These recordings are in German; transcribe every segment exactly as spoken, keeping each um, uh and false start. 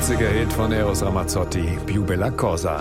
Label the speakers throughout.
Speaker 1: achtziger-Hit von Eros Ramazzotti, Più bella cosa.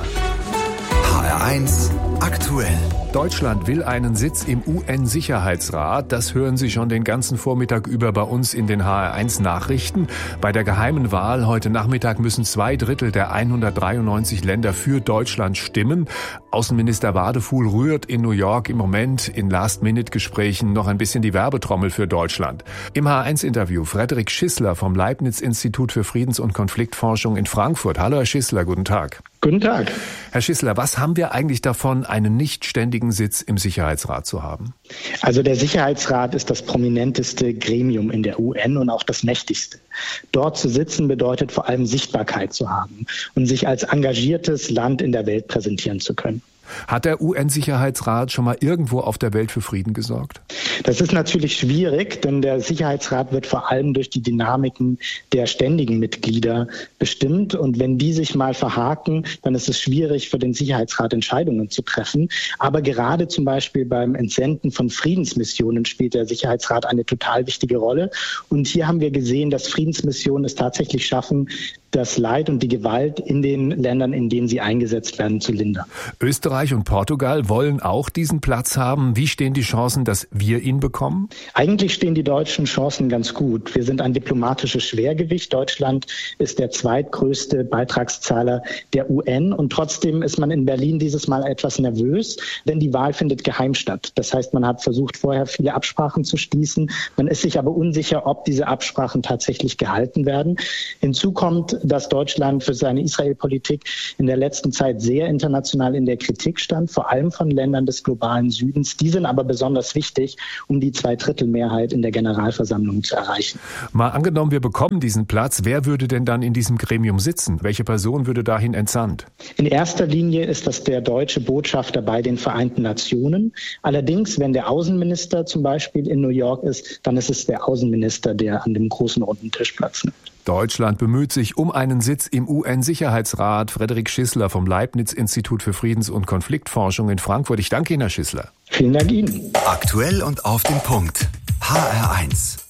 Speaker 2: H R eins aktuell.
Speaker 1: Deutschland will einen Sitz im U N-Sicherheitsrat. Das hören Sie schon den ganzen Vormittag über bei uns in den H R eins Nachrichten. Bei der geheimen Wahl heute Nachmittag müssen zwei Drittel der hundertdreiundneunzig Länder für Deutschland stimmen. Außenminister Wadefuhl rührt in New York im Moment in Last-Minute-Gesprächen noch ein bisschen die Werbetrommel für Deutschland. Im H R eins Interview Frederik Schissler vom Leibniz-Institut für Friedens- und Konfliktforschung in Frankfurt. Hallo Herr Schissler, guten Tag.
Speaker 3: Guten Tag.
Speaker 1: Herr Schissler, was haben wir eigentlich davon, einen nicht ständigen Sitz im Sicherheitsrat zu haben?
Speaker 3: Also der Sicherheitsrat ist das prominenteste Gremium in der U N und auch das mächtigste. Dort zu sitzen bedeutet vor allem Sichtbarkeit zu haben und sich als engagiertes Land in der Welt präsentieren zu können.
Speaker 1: Hat der U N-Sicherheitsrat schon mal irgendwo auf der Welt für Frieden gesorgt?
Speaker 3: Das ist natürlich schwierig, denn der Sicherheitsrat wird vor allem durch die Dynamiken der ständigen Mitglieder bestimmt. Und wenn die sich mal verhaken, dann ist es schwierig für den Sicherheitsrat Entscheidungen zu treffen. Aber gerade zum Beispiel beim Entsenden von Friedensmissionen spielt der Sicherheitsrat eine total wichtige Rolle. Und hier haben wir gesehen, dass Friedensmissionen es tatsächlich schaffen, das Leid und die Gewalt in den Ländern, in denen sie eingesetzt werden, zu lindern.
Speaker 1: Österreich und Portugal wollen auch diesen Platz haben. Wie stehen die Chancen, dass wir ihn bekommen?
Speaker 3: Eigentlich stehen die deutschen Chancen ganz gut. Wir sind ein diplomatisches Schwergewicht. Deutschland ist der zweitgrößte Beitragszahler der U N. Und trotzdem ist man in Berlin dieses Mal etwas nervös, denn die Wahl findet geheim statt. Das heißt, man hat versucht, vorher viele Absprachen zu schließen. Man ist sich aber unsicher, ob diese Absprachen tatsächlich gehalten werden. Hinzu kommt, dass Deutschland für seine Israel-Politik in der letzten Zeit sehr international in der Kritik stand, vor allem von Ländern des globalen Südens. Die sind aber besonders wichtig, um die Zweidrittelmehrheit in der Generalversammlung zu erreichen.
Speaker 1: Mal angenommen, wir bekommen diesen Platz. Wer würde denn dann in diesem Gremium sitzen? Welche Person würde dahin entsandt?
Speaker 3: In erster Linie ist das der deutsche Botschafter bei den Vereinten Nationen. Allerdings, wenn der Außenminister zum Beispiel in New York ist, dann ist es der Außenminister, der an dem großen runden Tisch Platz nimmt.
Speaker 1: Deutschland bemüht sich um einen Sitz im U N-Sicherheitsrat. Frederik Schissler vom Leibniz-Institut für Friedens- und Konfliktforschung in Frankfurt. Ich danke Ihnen, Herr Schissler.
Speaker 3: Vielen Dank Ihnen.
Speaker 2: Aktuell und auf den Punkt. H R eins.